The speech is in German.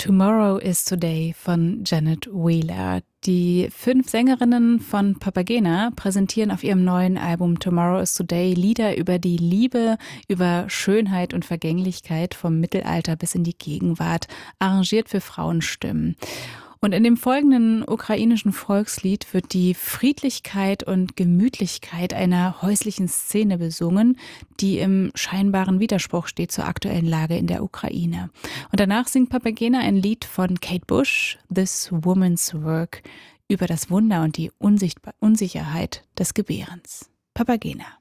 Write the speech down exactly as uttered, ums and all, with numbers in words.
Tomorrow is Today von Janet Wheeler. Die fünf Sängerinnen von Papagena präsentieren auf ihrem neuen Album Tomorrow is Today Lieder über die Liebe, über Schönheit und Vergänglichkeit vom Mittelalter bis in die Gegenwart, arrangiert für Frauenstimmen. Und in dem folgenden ukrainischen Volkslied wird die Friedlichkeit und Gemütlichkeit einer häuslichen Szene besungen, die im scheinbaren Widerspruch steht zur aktuellen Lage in der Ukraine. Und danach singt Papagena ein Lied von Kate Bush, This Woman's Work, über das Wunder und die Unsichtbar- Unsicherheit des Gebärens. Papagena.